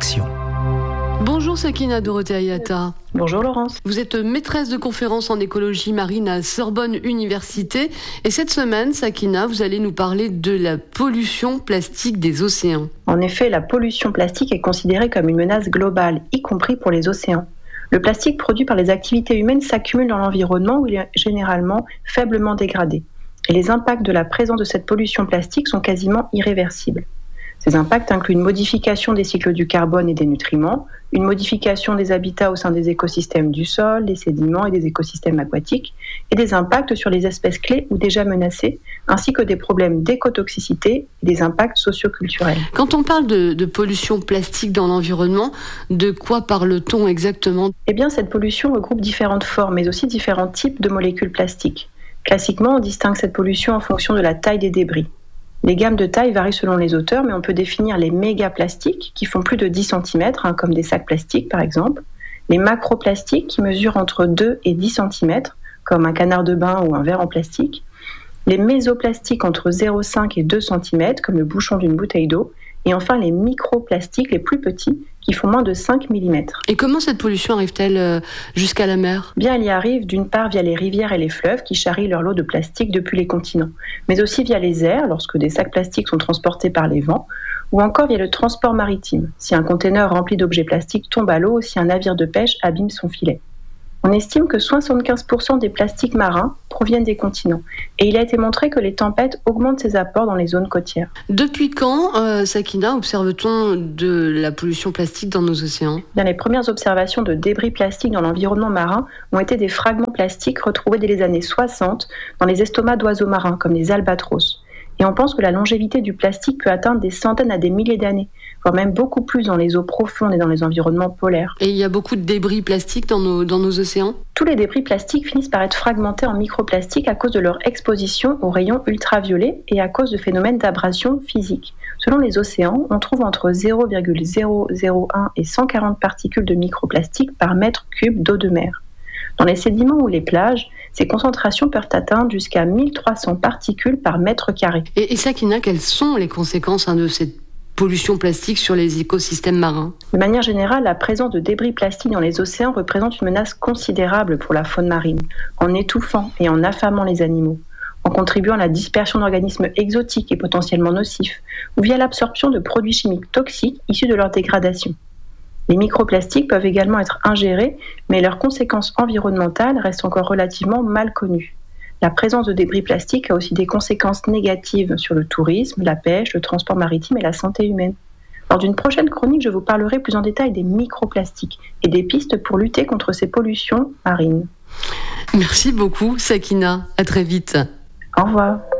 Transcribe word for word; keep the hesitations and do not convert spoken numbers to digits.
Action. Bonjour Sakina Dorothée Ayata. Bonjour Laurence. Vous êtes maîtresse de conférences en écologie marine à Sorbonne Université. Et cette semaine, Sakina, vous allez nous parler de la pollution plastique des océans. En effet, la pollution plastique est considérée comme une menace globale, y compris pour les océans. Le plastique produit par les activités humaines s'accumule dans l'environnement où il est généralement faiblement dégradé. Et les impacts de la présence de cette pollution plastique sont quasiment irréversibles. Ces impacts incluent une modification des cycles du carbone et des nutriments, une modification des habitats au sein des écosystèmes du sol, des sédiments et des écosystèmes aquatiques, et des impacts sur les espèces clés ou déjà menacées, ainsi que des problèmes d'écotoxicité et des impacts socioculturels. Quand on parle de, de pollution plastique dans l'environnement, de quoi parle-t-on exactement ? Eh bien, cette pollution regroupe différentes formes, mais aussi différents types de molécules plastiques. Classiquement, on distingue cette pollution en fonction de la taille des débris. Les gammes de taille varient selon les auteurs, mais on peut définir les mégaplastiques qui font plus de dix centimètres, hein, comme des sacs plastiques par exemple, les macroplastiques qui mesurent entre deux et dix centimètres, comme un canard de bain ou un verre en plastique, les mésoplastiques entre zéro virgule cinq et deux centimètres, comme le bouchon d'une bouteille d'eau, et enfin les microplastiques les plus petits qui font moins de cinq millimètres. Et comment cette pollution arrive-t-elle jusqu'à la mer ? Bien, elle y arrive d'une part via les rivières et les fleuves qui charrient leur lot de plastique depuis les continents, mais aussi via les airs lorsque des sacs plastiques sont transportés par les vents, ou encore via le transport maritime, si un conteneur rempli d'objets plastiques tombe à l'eau ou si un navire de pêche abîme son filet. On estime que soixante-quinze pour cent des plastiques marins proviennent des continents. Et il a été montré que les tempêtes augmentent ces apports dans les zones côtières. Depuis quand, euh, Sakina, observe-t-on de la pollution plastique dans nos océans ? Bien, les premières observations de débris plastiques dans l'environnement marin ont été des fragments plastiques retrouvés dès les années soixante dans les estomacs d'oiseaux marins, comme les albatros. Et on pense que la longévité du plastique peut atteindre des centaines à des milliers d'années, voire même beaucoup plus dans les eaux profondes et dans les environnements polaires. Et il y a beaucoup de débris plastiques dans nos, dans nos océans ? Tous les débris plastiques finissent par être fragmentés en microplastiques à cause de leur exposition aux rayons ultraviolets et à cause de phénomènes d'abrasion physique. Selon les océans, on trouve entre zéro virgule zéro zéro un et cent quarante particules de microplastiques par mètre cube d'eau de mer. Dans les sédiments ou les plages, ces concentrations peuvent atteindre jusqu'à mille trois cents particules par mètre carré. Et, et Sakina, quelles sont les conséquences hein, de cette pollution plastique sur les écosystèmes marins ? De manière générale, la présence de débris plastiques dans les océans représente une menace considérable pour la faune marine, en étouffant et en affamant les animaux, en contribuant à la dispersion d'organismes exotiques et potentiellement nocifs, ou via l'absorption de produits chimiques toxiques issus de leur dégradation. Les microplastiques peuvent également être ingérés, mais leurs conséquences environnementales restent encore relativement mal connues. La présence de débris plastiques a aussi des conséquences négatives sur le tourisme, la pêche, le transport maritime et la santé humaine. Lors d'une prochaine chronique, je vous parlerai plus en détail des microplastiques et des pistes pour lutter contre ces pollutions marines. Merci beaucoup, Sakina. À très vite. Au revoir.